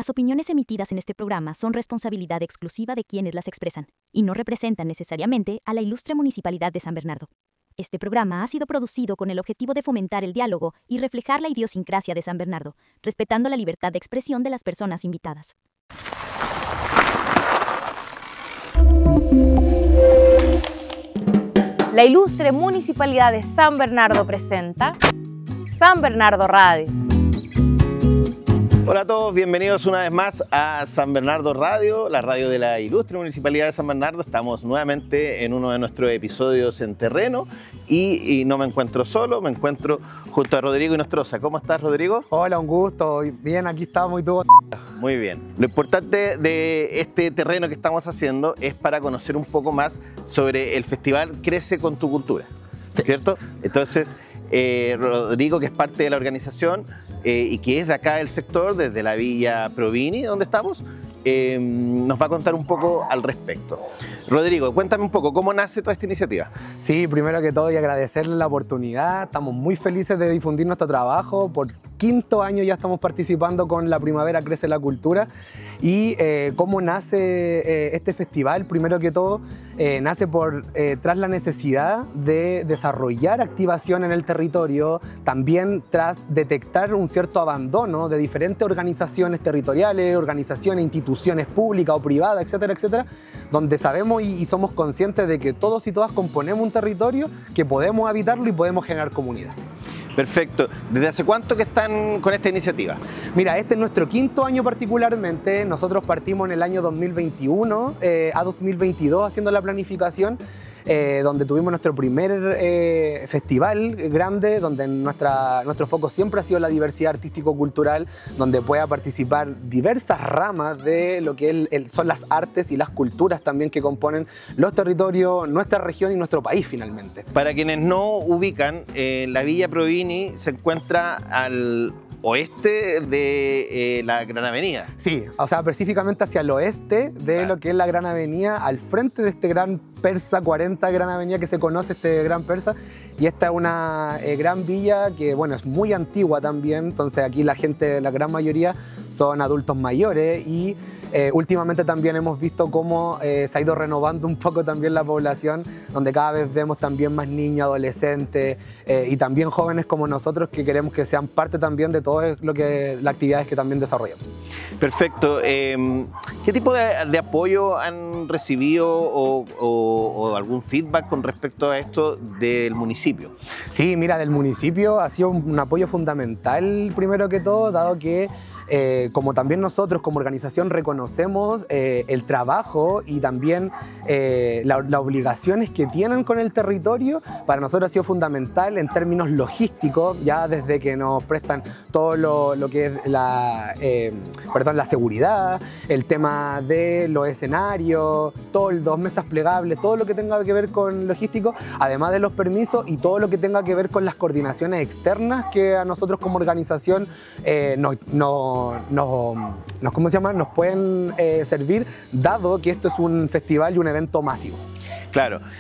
Las opiniones emitidas en este programa son responsabilidad exclusiva de quienes las expresan y no representan necesariamente a la ilustre Municipalidad de San Bernardo. Este programa ha sido producido con el objetivo de fomentar el diálogo y reflejar la idiosincrasia de San Bernardo, respetando la libertad de expresión de las personas invitadas. La ilustre Municipalidad de San Bernardo presenta San Bernardo Radio. Hola a todos, bienvenidos una vez más a San Bernardo Radio, la radio de la ilustre Municipalidad de San Bernardo. Estamos nuevamente en uno de nuestros episodios en terreno y no me encuentro solo, me encuentro junto a Rodrigo Inostroza. ¿Cómo estás, Rodrigo? Hola, un gusto. Bien, aquí estamos y tú. Muy bien. Lo importante de este terreno que estamos haciendo es para conocer un poco más sobre el festival Crece con tu Cultura, Sí. ¿cierto? Entonces, Rodrigo, que es parte de la organización y que es de acá del sector, desde la Villa Provini, donde estamos, nos va a contar un poco al respecto. Rodrigo, cuéntame un poco, ¿cómo nace toda esta iniciativa? Sí, primero que todo y agradecerle la oportunidad. Estamos muy felices de difundir nuestro trabajo. Por quinto año ya estamos participando con la Primavera Crece la Cultura. Y cómo nace este festival, primero que todo, nace tras la necesidad de desarrollar activación en el territorio, también tras detectar un cierto abandono de diferentes organizaciones territoriales, organizaciones, instituciones públicas o privadas, etcétera, etcétera, donde sabemos y somos conscientes de que todos y todas componemos un territorio, que podemos habitarlo y podemos generar comunidad. Perfecto. ¿Desde hace cuánto que están con esta iniciativa? Mira, este es nuestro quinto año particularmente. Nosotros partimos en el año 2021 a 2022 haciendo la planificación, donde tuvimos nuestro primer festival grande, donde nuestro foco siempre ha sido la diversidad artístico-cultural, donde pueda participar diversas ramas de lo que son las artes y las culturas también que componen los territorios, nuestra región y nuestro país finalmente. Para quienes no ubican, la Villa Provini se encuentra al oeste de la Gran Avenida. Sí, o sea, específicamente hacia el oeste de lo que es la Gran Avenida, al frente de este Gran Persa 40 Gran Avenida que se conoce, este Gran Persa, y esta es una gran villa que, bueno, es muy antigua también, entonces aquí la gente, la gran mayoría, son adultos mayores y últimamente también hemos visto cómo se ha ido renovando un poco también la población, donde cada vez vemos también más niños, adolescentes y también jóvenes como nosotros que queremos que sean parte también de todo las actividades que también desarrollamos. Perfecto. ¿Qué tipo de apoyo han recibido o algún feedback con respecto a esto del municipio? Sí, mira, del municipio ha sido un apoyo fundamental primero que todo, dado que como también nosotros como organización reconocemos el trabajo y también las obligaciones que tienen con el territorio, para nosotros ha sido fundamental en términos logísticos, ya desde que nos prestan todo lo que es la seguridad, el tema de los escenarios, todos los mesas plegables, todo lo que tenga que ver con logístico, además de los permisos y todo lo que tenga que ver con las coordinaciones externas que a nosotros como organización nos pueden servir, dado que esto es un festival y un evento masivo. Claro.